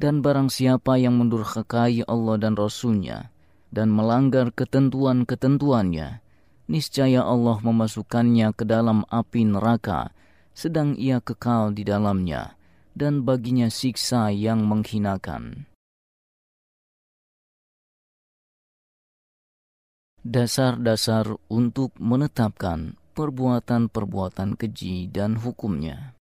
Dan barang siapa yang mendurhakai Allah dan Rasul-Nya dan melanggar ketentuan-ketentuannya, niscaya Allah memasukkannya ke dalam api neraka, sedang ia kekal di dalamnya, dan baginya siksa yang menghinakan. Dasar-dasar untuk menetapkan perbuatan-perbuatan keji dan hukumnya.